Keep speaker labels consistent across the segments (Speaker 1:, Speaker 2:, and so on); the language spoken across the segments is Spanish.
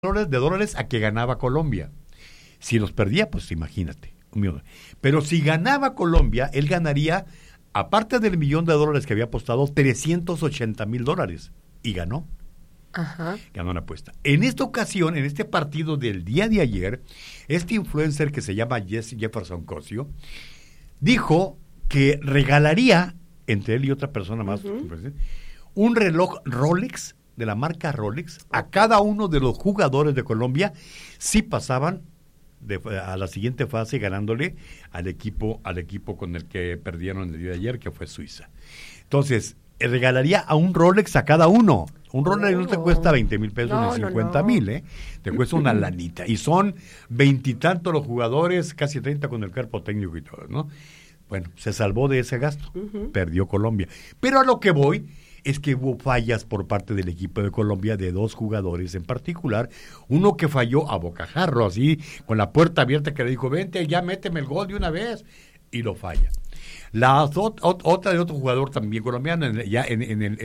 Speaker 1: de dólares a que ganaba Colombia. Si los perdía, pues imagínate. Pero si ganaba Colombia, él ganaría, aparte del $1,000,000 que había apostado, $380,000. Y ganó.
Speaker 2: Ajá.
Speaker 1: Ganó la apuesta. En esta ocasión, en este partido del día de ayer, este influencer que se llama Jesse Jefferson Cosio, dijo que regalaría, entre él y otra persona más, un reloj Rolex, de la marca Rolex, a cada uno de los jugadores de Colombia si pasaban a la siguiente fase ganándole al equipo con el que perdieron el día de ayer, que fue Suiza. Entonces, regalaría a un Rolex a cada uno. Un Rolex no te cuesta 20,000 pesos ni 50,000, ¿eh? Te cuesta una lanita. Y son 20 y tantos los jugadores, casi 30 con el cuerpo técnico y todo, ¿no? Bueno, se salvó de ese gasto. Perdió Colombia. Pero a lo que voy es que hubo fallas por parte del equipo de Colombia de dos jugadores en particular. Uno que falló a bocajarro, así, con la puerta abierta, que le dijo, vente, ya méteme el gol de una vez. Y lo falla. La otra de otro jugador también colombiano, ya en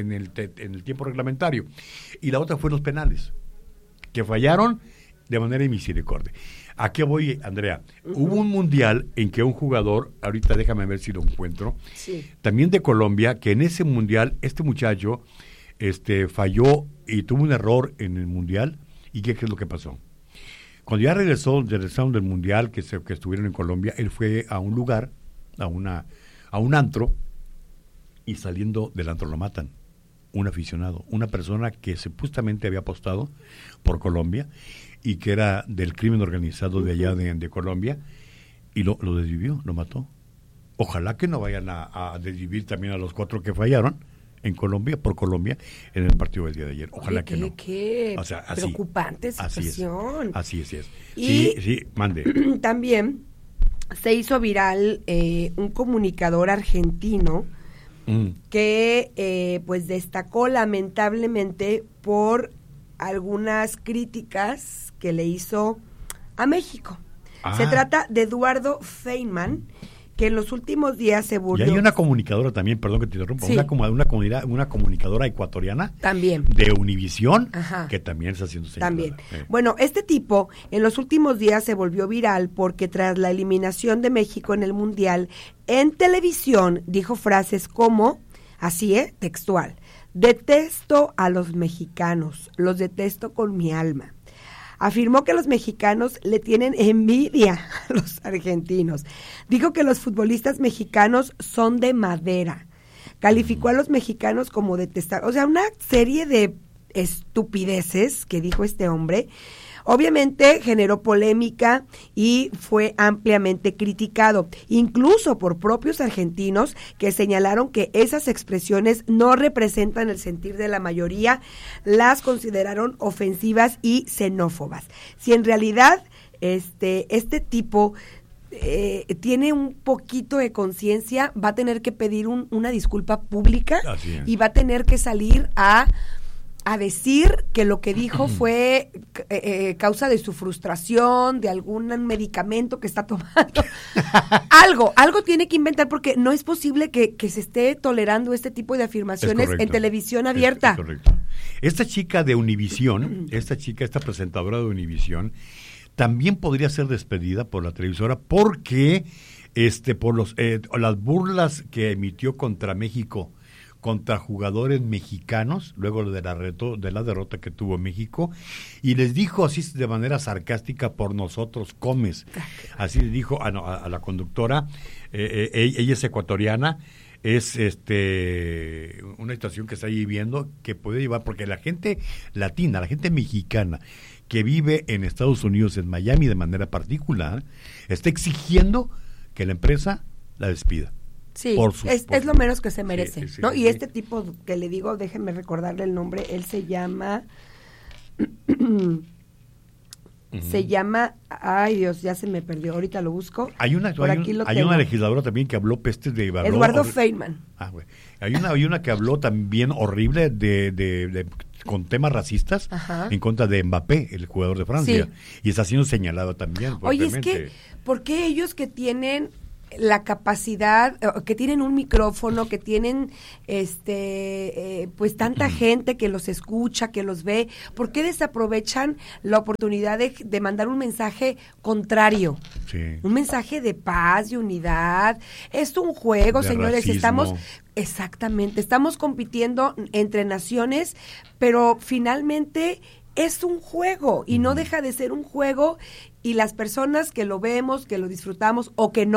Speaker 1: el tiempo reglamentario. Y la otra fue los penales, que fallaron de manera inmisericordia. ¿A qué voy, Andrea? Hubo un mundial en que un jugador, ahorita déjame ver si lo encuentro, también de Colombia, que en ese mundial, este muchacho falló y tuvo un error en el mundial. ¿Y qué es lo que pasó? Cuando ya regresaron del mundial, que estuvieron en Colombia, él fue a un lugar, a un antro, y saliendo del antro lo matan. Un aficionado, una persona que supuestamente había apostado por Colombia y que era del crimen organizado de allá de Colombia, y lo desvivió, lo mató. Ojalá que no vayan a desvivir también a los 4 que fallaron en Colombia, por Colombia, en el partido del día de ayer. Ojalá que no.
Speaker 2: Qué
Speaker 1: o sea, así,
Speaker 2: preocupante situación.
Speaker 1: Así es.
Speaker 2: Y
Speaker 1: sí, mande.
Speaker 2: También se hizo viral un comunicador argentino que pues destacó lamentablemente por algunas críticas que le hizo a México. Se trata de Eduardo Feynman, que en los últimos días se volvió...
Speaker 1: Y hay una comunicadora también, perdón que te interrumpa, una comunicadora ecuatoriana
Speaker 2: también
Speaker 1: de Univisión, que también está haciendo señalada.
Speaker 2: También. Bueno, este tipo en los últimos días se volvió viral porque tras la eliminación de México en el Mundial, en televisión dijo frases como, así textual, detesto a los mexicanos, los detesto con mi alma. Afirmó que los mexicanos le tienen envidia a los argentinos. Dijo que los futbolistas mexicanos son de madera. Calificó a los mexicanos como detestables. O sea, una serie de estupideces que dijo este hombre. Obviamente generó polémica y fue ampliamente criticado, incluso por propios argentinos que señalaron que esas expresiones no representan el sentir de la mayoría, las consideraron ofensivas y xenófobas. Si en realidad este tipo tiene un poquito de conciencia, va a tener que pedir una disculpa pública y va a tener que salir a decir que lo que dijo fue causa de su frustración, de algún medicamento que está tomando. Algo tiene que inventar, porque no es posible que se esté tolerando este tipo de afirmaciones en televisión abierta.
Speaker 1: Es correcto. Esta chica de Univisión, esta presentadora de Univisión, también podría ser despedida por la televisora porque por las burlas que emitió contra México, contra jugadores mexicanos, luego de la derrota que tuvo México, y les dijo así de manera sarcástica, por nosotros comes. Así le dijo a la conductora, ella es ecuatoriana, es una situación que está viviendo, que puede llevar, porque la gente latina, la gente mexicana que vive en Estados Unidos, en Miami de manera particular, está exigiendo que la empresa la despida.
Speaker 2: Sí, es lo menos que se merece, ¿no? Y este tipo que le digo, déjenme recordarle el nombre, él se llama, ay Dios, ya se me perdió, ahorita lo busco. Hay una
Speaker 1: legisladora también que habló pestes de
Speaker 2: Eduardo Feynman.
Speaker 1: Hay una que habló también horrible con temas racistas en contra de Mbappé, el jugador de Francia, y está siendo señalado también.
Speaker 2: Oye, es que, ¿por qué ellos que tienen la capacidad, que tienen un micrófono, que tienen pues tanta gente que los escucha, que los ve, ¿por qué desaprovechan la oportunidad de mandar un mensaje contrario?
Speaker 1: Sí.
Speaker 2: Un mensaje de paz, de unidad. Es un juego,
Speaker 1: De
Speaker 2: señores,
Speaker 1: racismo.
Speaker 2: estamos compitiendo entre naciones, pero finalmente es un juego y no deja de ser un juego, y las personas que lo vemos, que lo disfrutamos o que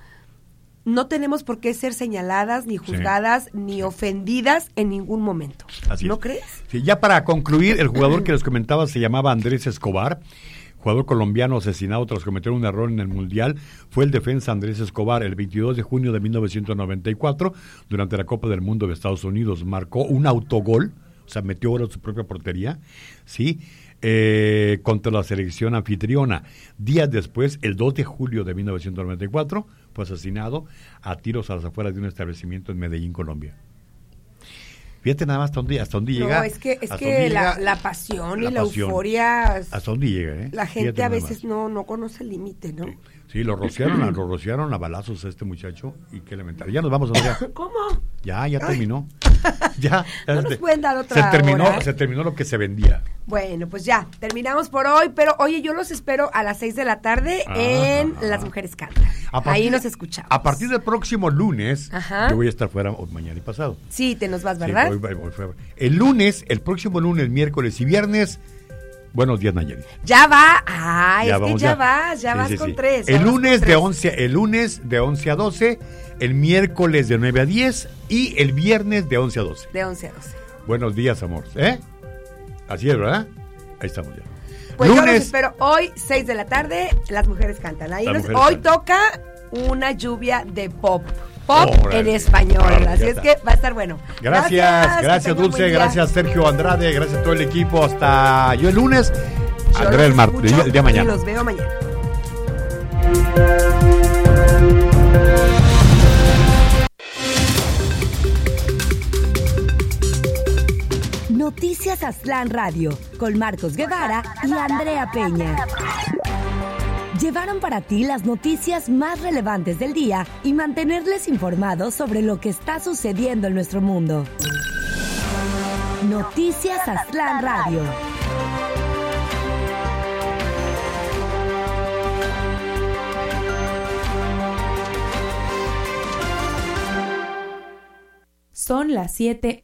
Speaker 2: no tenemos por qué ser señaladas, ni juzgadas, ni ofendidas en ningún momento.
Speaker 1: Así
Speaker 2: ¿No
Speaker 1: es.
Speaker 2: crees?
Speaker 1: Sí, ya para concluir, el jugador que les comentaba se llamaba Andrés Escobar, jugador colombiano asesinado tras cometer un error en el Mundial. Fue el defensa Andrés Escobar el 22 de junio de 1994, durante la Copa del Mundo de Estados Unidos. Marcó un autogol, o sea, metió ahora su propia portería, ¿sí? Contra la selección anfitriona. Días después, el 2 de julio de 1994, fue asesinado a tiros a las afueras de un establecimiento en Medellín, Colombia. Fíjate nada más hasta dónde llega.
Speaker 2: No, es que la pasión y la
Speaker 1: pasión.
Speaker 2: euforia,
Speaker 1: Hasta dónde llega, ¿eh?
Speaker 2: la gente
Speaker 1: Fíjate
Speaker 2: a
Speaker 1: nada
Speaker 2: veces
Speaker 1: más.
Speaker 2: no conoce el límite, ¿no?
Speaker 1: Sí, lo rociaron a balazos a este muchacho, y qué lamentable. Ya nos vamos, Andrea.
Speaker 2: ¿Cómo?
Speaker 1: Ya terminó. Ya.
Speaker 2: No nos pueden dar otra hora.
Speaker 1: Se terminó lo que se vendía.
Speaker 2: Bueno, pues ya, terminamos por hoy, pero oye, yo los espero a las 6 de la tarde en Las Mujeres Cantan. Ahí nos escuchamos.
Speaker 1: A partir del próximo lunes,
Speaker 2: Ajá.
Speaker 1: yo voy a estar fuera mañana y pasado.
Speaker 2: Sí, te nos vas,
Speaker 1: Sí,
Speaker 2: ¿verdad?
Speaker 1: voy fuera. El próximo lunes, miércoles y viernes, Buenos Días, Nayarit.
Speaker 2: Ya va. Ah,
Speaker 1: Ya
Speaker 2: es
Speaker 1: vamos,
Speaker 2: que ya
Speaker 1: ya.
Speaker 2: vas,
Speaker 1: Sí,
Speaker 2: vas
Speaker 1: sí,
Speaker 2: con
Speaker 1: sí.
Speaker 2: 3.
Speaker 1: El lunes de 11 a 12, el miércoles de 9 a 10 y el viernes de 11 a 12.
Speaker 2: De 11 a 12.
Speaker 1: Buenos días, amor. ¿Eh? Así es, ¿verdad? Ahí estamos ya.
Speaker 2: Pues yo los espero hoy, 6 de la tarde, Las Mujeres Cantan. Ahí hoy toca una lluvia de pop. En español. Así es que va a estar bueno.
Speaker 1: Gracias Dulce, gracias Sergio Andrade, gracias a todo el equipo. Hasta yo el lunes, Andrea el martes, el día de mañana.
Speaker 2: Y los veo mañana.
Speaker 3: Noticias Aztlán Radio, con Marcos Guevara y Andrea Peña. Llevaron para ti las noticias más relevantes del día y mantenerles informados sobre lo que está sucediendo en nuestro mundo. Noticias Aztlán Radio.
Speaker 4: Son las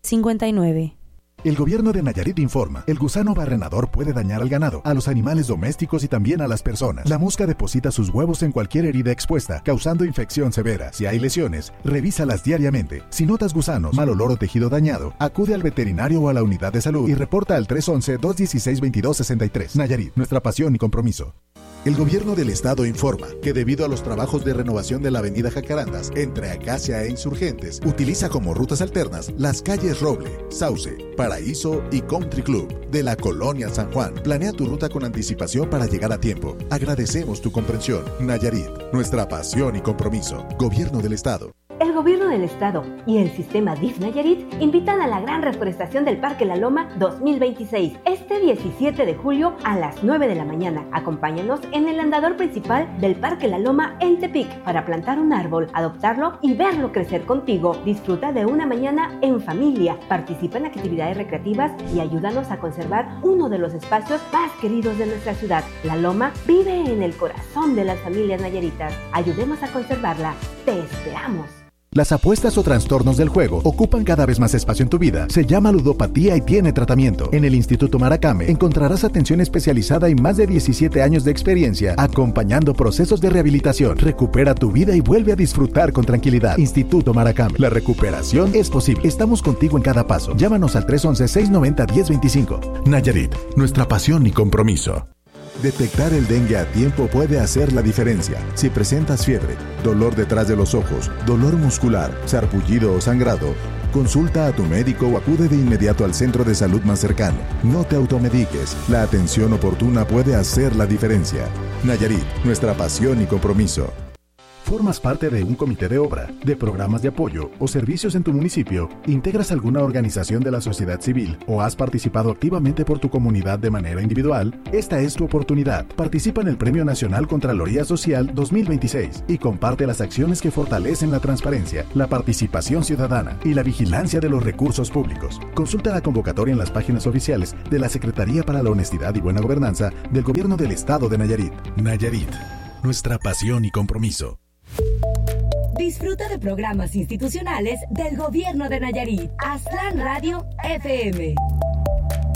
Speaker 4: 7:59.
Speaker 5: El gobierno de Nayarit informa, el gusano barrenador puede dañar al ganado, a los animales domésticos y también a las personas. La mosca deposita sus huevos en cualquier herida expuesta, causando infección severa. Si hay lesiones, revísalas diariamente. Si notas gusanos, mal olor o tejido dañado, acude al veterinario o a la unidad de salud y reporta al 311-216-2263. Nayarit, nuestra pasión y compromiso. El gobierno del estado informa que debido a los trabajos de renovación de la avenida Jacarandas entre Acacia e Insurgentes, utiliza como rutas alternas las calles Roble, Sauce, Paraíso y Country Club de la Colonia San Juan. Planea tu ruta con anticipación para llegar a tiempo. Agradecemos tu comprensión. Nayarit, nuestra pasión y compromiso. Gobierno del estado.
Speaker 6: El Gobierno del Estado y el Sistema DIF Nayarit invitan a la gran reforestación del Parque La Loma 2026, este 17 de julio a las 9 de la mañana. Acompáñanos en el andador principal del Parque La Loma en Tepic para plantar un árbol, adoptarlo y verlo crecer contigo. Disfruta de una mañana en familia, participa en actividades recreativas y ayúdanos a conservar uno de los espacios más queridos de nuestra ciudad. La Loma vive en el corazón de las familias nayaritas. Ayudemos a conservarla. Te esperamos.
Speaker 5: Las apuestas o trastornos del juego ocupan cada vez más espacio en tu vida. Se llama ludopatía y tiene tratamiento. En el Instituto Maracame encontrarás atención especializada y más de 17 años de experiencia acompañando procesos de rehabilitación. Recupera tu vida y vuelve a disfrutar con tranquilidad. Instituto Maracame. La recuperación es posible. Estamos contigo en cada paso. Llámanos al 311-690-1025. Nayarit, nuestra pasión y compromiso. Detectar el dengue a tiempo puede hacer la diferencia. Si presentas fiebre, dolor detrás de los ojos, dolor muscular, sarpullido o sangrado, consulta a tu médico o acude de inmediato al centro de salud más cercano. No te automediques. La atención oportuna puede hacer la diferencia. Nayarit, nuestra pasión y compromiso. ¿Formas parte de un comité de obra, de programas de apoyo o servicios en tu municipio? ¿Integras alguna organización de la sociedad civil o has participado activamente por tu comunidad de manera individual? Esta es tu oportunidad. Participa en el Premio Nacional Contraloría Social 2026 y comparte las acciones que fortalecen la transparencia, la participación ciudadana y la vigilancia de los recursos públicos. Consulta la convocatoria en las páginas oficiales de la Secretaría para la Honestidad y Buena Gobernanza del Gobierno del Estado de Nayarit. Nayarit, nuestra pasión y compromiso.
Speaker 3: Disfruta de programas institucionales del Gobierno de Nayarit. Aztlán Radio FM.